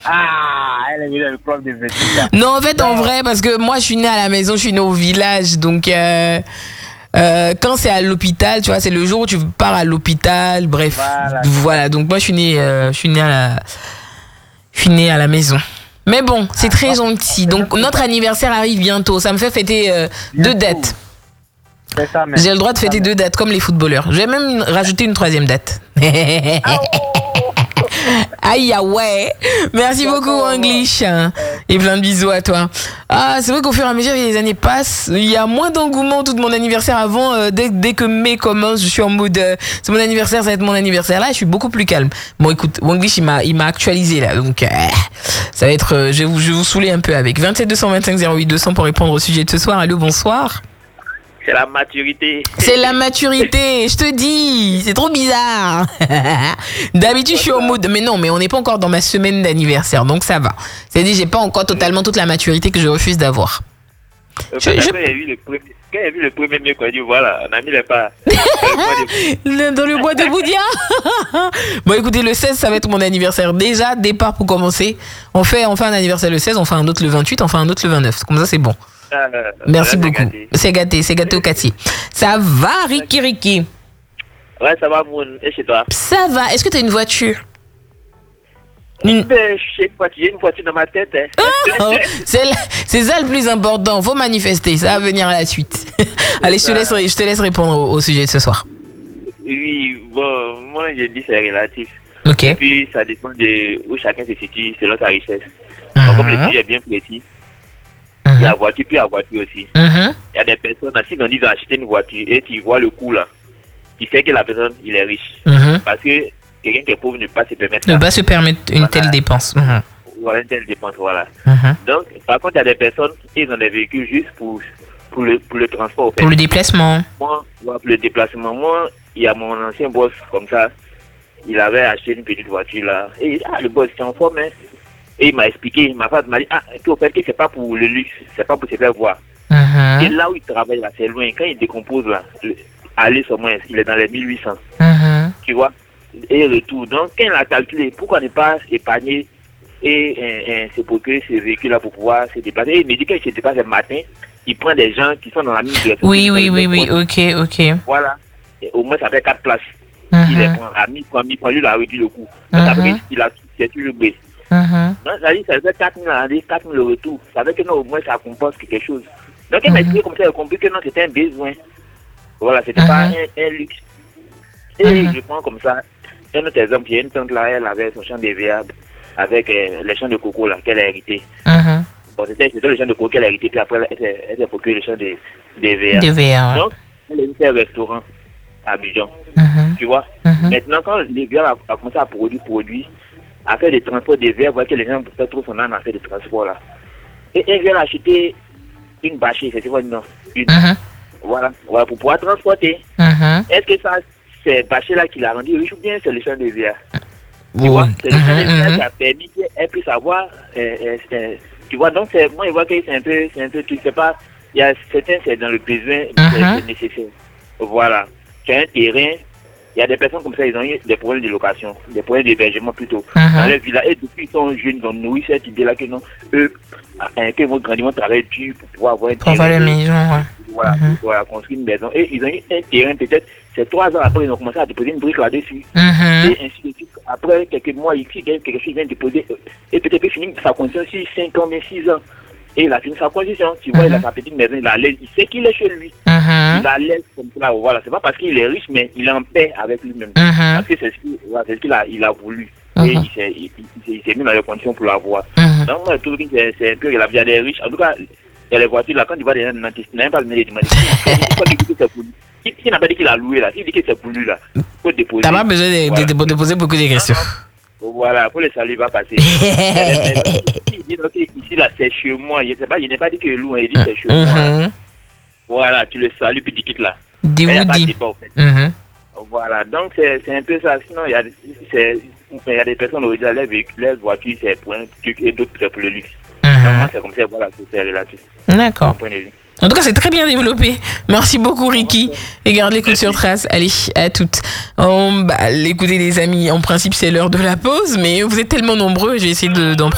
Elle est venue le club des petits là. Non, en fait, en vrai, parce que moi, je suis née à la maison, je suis née au village. Donc, quand c'est à l'hôpital, tu vois, c'est le jour où tu pars à l'hôpital. Bref, voilà. Donc, moi, je suis née à la maison. Mais bon, c'est très gentil. Donc, notre anniversaire arrive bientôt. Ça me fait fêter 2 dates. Ça, j'ai le droit de fêter 2 dates, comme les footballeurs. Je vais même rajouter une 3e date. Aïe, ah ouais. Merci beaucoup, English. Et plein de bisous à toi. Ah, c'est vrai qu'au fur et à mesure que les années passent, il y a moins d'engouement autour de mon anniversaire. Avant, dès que mai commence, je suis en mode c'est mon anniversaire, ça va être mon anniversaire. Là, je suis beaucoup plus calme. Bon, écoute, English, il m'a actualisé là. Donc, ça va être. Je vais vous saouler un peu avec 27 225 08 200 pour répondre au sujet de ce soir. Allô, bonsoir. C'est la maturité. C'est la maturité, je te dis. C'est trop bizarre. D'habitude, je suis au mode. Mais non, mais on n'est pas encore dans ma semaine d'anniversaire, donc ça va. C'est-à-dire, j'ai pas encore totalement toute la maturité que je refuse d'avoir. Quand j'ai vu le premier mercredi, voilà, on a mis les pas. Dans le bois de Boudia. Bon, écoutez, le 16, ça va être mon anniversaire. Déjà, départ pour commencer. On fait un anniversaire le 16, on fait un autre le 28, on fait un autre le 29. Comme ça, c'est bon. Merci beaucoup. C'est gâté au quartier. Ça va, Ricky? Ouais, ça va, Moon. Et chez toi? Ça va. Est-ce que tu as une voiture? J'ai une voiture dans ma tête. Hein. C'est ça le plus important. Faut manifester. Ça va venir à la suite. Allez, je te laisse répondre au sujet de ce soir. Oui, bon, moi, je dis c'est relatif. Ok. Et puis, ça dépend de où chacun se situe selon sa richesse. Donc, comme le sujet est bien précis, il y a voiture, puis il y a voiture aussi. Il y a des personnes, si on dit d'acheter une voiture et tu vois le coût là, tu sais que la personne, il est riche. Parce que quelqu'un qui est pauvre ne peut pas se permettre. Ne pas se permettre une telle dépense. Voilà, une telle dépense, voilà. Donc, par contre, il y a des personnes qui ont des véhicules juste pour le transport. En fait. Pour le déplacement. Moi, pour le déplacement, il y a mon ancien boss comme ça. Il avait acheté une petite voiture là. Et le boss, c'est en forme, hein. Et il m'a expliqué, ma femme m'a dit, au fait, que c'est pas pour le luxe, c'est pas pour se faire voir. Et là où il travaille, là, c'est loin. Quand il décompose, là, aller sur moins, il est dans les 1800. Tu vois? Et retour. Donc, quand il a calculé, pourquoi ne pas épargner et se procurer ce véhicule-là pour pouvoir se déplacer? Et il me dit qu'il se déplace le matin, il prend des gens qui sont dans la même direction. Oui, ok. Voilà. Et au moins, ça fait 4 places. Il les prend à 1000 francs, lui, il a réduit le coût. Donc, après, c'est toujours baissé. Donc, ça dit, ça fait 4 000 à l'année, 4 000 le retour. Ça veut que non, au moins, ça compense quelque chose. Donc, il m'a expliqué comme ça, il a compris que non, c'était un besoin. Voilà, c'était pas un luxe. Et je prends comme ça, un autre exemple, il y a une tante là, elle avait son champ de VA avec les champs de coco là, qu'elle a hérité. Bon, c'était le champ de coco qu'elle a hérité, puis après, elle s'est procuré les champs de VA. Donc, elle a fait un restaurant à Abidjan. Tu vois? Maintenant, quand les gars a commencé à produire, à faire des transports des verres, voir que les gens peuvent trop son âme à faire des transports là. Et elle vient acheter une bâchée, c'est quoi non? Voilà, pour pouvoir transporter. Est-ce que ça, c'est bâchée là qui l'a rendu riche ou bien c'est le champ de verre? Tu vois? C'est le champ de verre qui a permis qu'elle puisse avoir. Tu vois, donc moi je vois que c'est un peu, tu sais pas, il y a certains, c'est dans le besoin nécessaire. Voilà. Tu as un terrain. Il y a des personnes comme ça, ils ont eu des problèmes de location, des problèmes d'hébergement plutôt. Dans les villas, et depuis qu'ils sont jeunes, ils ont nourri cette idée-là que non, eux, qu'ils vont grandir, vont travailler dur pour pouvoir avoir un terrain. Pour avoir une maison, Voilà, construire une maison. Et ils ont eu un terrain, peut-être, c'est 3 ans après, ils ont commencé à déposer une brique là-dessus. Et ainsi de suite. Après quelques mois, ici, quelque chose vient déposer, et peut-être qu'il finit sa construction sur 5 ans, mais 6 ans. Et il a fini sa construction. Tu vois, il a sa petite maison, il la laisse, il sait qu'il est chez lui. Il la laisse comme ça, voilà. C'est pas parce qu'il est riche, mais il est en paix avec lui-même. Parce que c'est ce qu'il a voulu. Et il s'est mis dans les conditions pour l'avoir. Donc, moi, tout c'est un peu la vie des riches. En tout cas, il y a les voitures là, quand tu vois des gens, tu n'as même pas besoin de demander. Qui n'a pas dit qu'il a loué là? Qui dit que c'est pour lui là? Faut déposer. T'as pas besoin de déposer beaucoup de questions. Voilà, pour le salut va passer. Il dit donc ici là c'est chez moi. Je sais pas, je n'ai pas dit que le loup, il dit c'est chez moi. Voilà, tu le salues puis tu quittes là. Dis. Voilà, donc c'est un peu ça. Sinon, il y a des personnes originales, les véhicules, les voitures, c'est pour un truc et d'autres c'est pour le luxe. Donc, moi, c'est comme ça, voilà, c'est relatif. D'accord. En tout cas, c'est très bien développé. Merci beaucoup, Ricky. Et garde l'écoute sur trace. Allez, à toutes. Écoutez, les amis, en principe, c'est l'heure de la pause, mais vous êtes tellement nombreux, j'ai essayé d'en prendre.